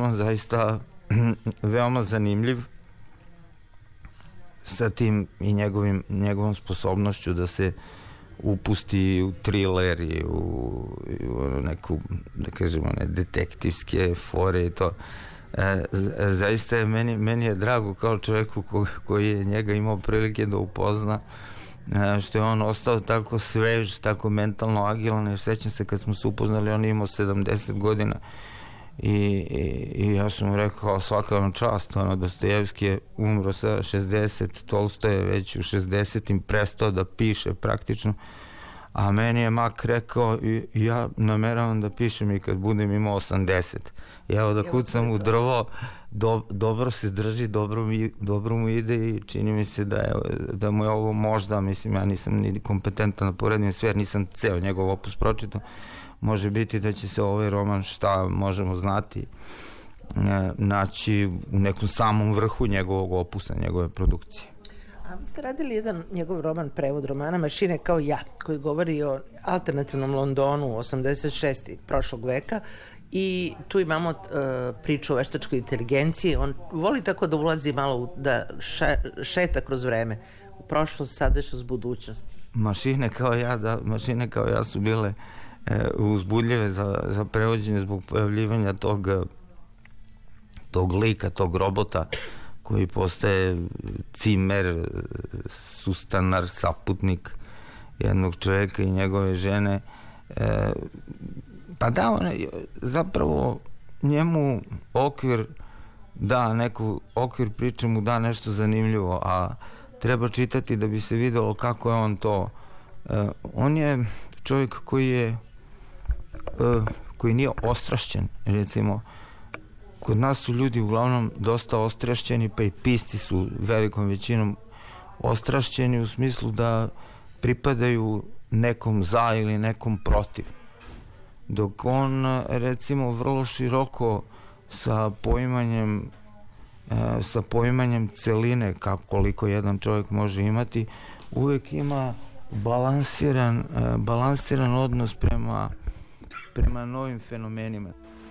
on zaista veoma zanimljiv sa tim i njegovom sposobnošću da se upusti u triler i u neku, da kažemo, detektivske fore i to. Zaista je meni je drago kao čoveku koji je njega imao prilike da upozna, što je on ostao tako svež, tako mentalno agilan, jer sećam se kad smo se upoznali, on je imao 70 godina i ja sam mu rekao svaka vam čast, Dostojevski je umro sa 60, Tolstoj je već u 60 prestao da piše praktično, a meni je Mak rekao ja nameravam da pišem i kad budem imao 80. I evo da kucam u drvo, dobro se drži, dobro mu ide i čini mi se da mu je ovo možda, mislim, ja nisam ni kompetentan na porednim sfer, nisam ceo njegov opus pročitao, može biti da će se ovaj roman, šta možemo znati, naći u nekom samom vrhu njegovog opusa, njegove produkcije. A vi ste radili jedan njegov roman, prevod romana Mašine kao ja, koji govori o alternativnom Londonu 86. prošlog veka i tu imamo priču o veštačkoj inteligenciji. On voli tako da ulazi malo, da šeta kroz vreme, u prošlost, sadašnjost, budućnost. Mašine kao ja su bile uzbudljive za prevođenje zbog pojavljivanja tog lika, tog robota koji postaje cimer, sustanar, saputnik jednog čoveka i njegove žene. Pa da, zapravo njemu okvir priče mu da nešto zanimljivo, a treba čitati da bi se videlo kako je on to. On je čovjek koji nije ostrašćen, recimo. Kod nas su ljudi uglavnom dosta ostrašćeni, pa i pisci su velikom većinom ostrašćeni u smislu da pripadaju nekom za ili nekom protiv. Dok on, recimo, vrlo široko sa poimanjem celine, koliko jedan čovjek može imati, uvek ima balansiran odnos prema novim fenomenima.